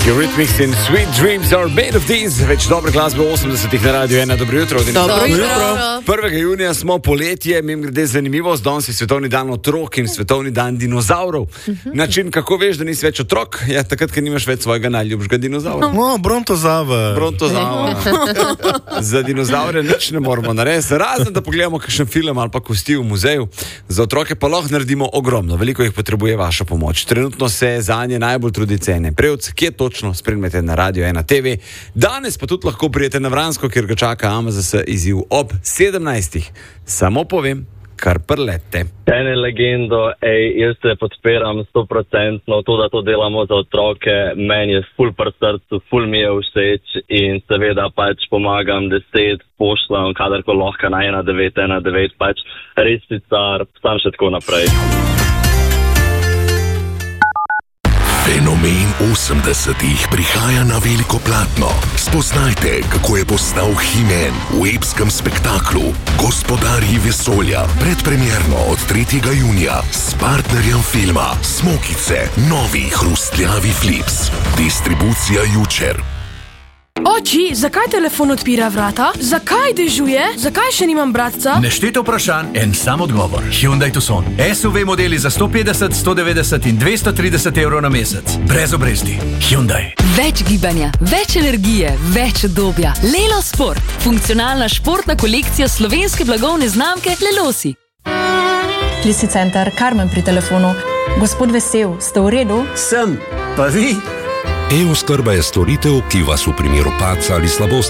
Eurythmics in Sweet Dreams are made of these. Več dobre glasbe v 80-ih na Radio 1. Dobro jutro. Dobro jutro. 1. junija smo poletje, mimogrede zanimivost, danes je svetovni dan otrok in svetovni dan dinozavrov. Način, kako veš, da nisi več otrok, je takrat, ker nimaš več svojega najljubšega dinozaura. Brontozaver. Za dinozavre nič ne moramo narediti, razen da pogledamo kakšen film ali pa kosti v muzeju. Za otroke pa lahko naredimo ogromno, veliko jih potrebuje vaša pomoč. Trenutno se zanje najbolj trudi Cene Prevc, kje točno spremljate na Radio 1 TV. Danes pa tudi lahko prijete na Vransko, kjer ga čaka AMZS izziv ob 17. Samo povem, kar prlete. Ene legendo, jaz se podpiram 100%, to, da to delamo za otroke, meni je ful pri srcu, ful mi je všeč in seveda pač pomagam 10, pošljam kadarkoli lahko na 1919, pač res si car, sam še tako naprej. Fenomen 80-ih prihaja na veliko platno. Spoznajte, kako je postal He-Man v epskem spektaklu Gospodarji vesolja, predpremierno od 3. junija s partnerjem filma Smokice, novi hrustljavi flips. Distribucija Jučer. Oči, zakaj telefon odpira vrata? Zakaj dežuje? Zakaj še nimam bratca? Nešteto vprašanj, en sam odgovor. Hyundai Tucson. SUV modeli za 150, 190 in 230 evrov na mesec. Brez obresti. Hyundai. Več gibanja, več energije, več udobja. Lelo Sport. Funkcionalna športna kolekcija slovenske blagovne znamke Lelosi. Klisi center, Karmen pri telefonu. Gospod Vesel, ste v redu? Sem, pa vi? E-oskrba je storitev, ki vas v primeru padca ali slabosti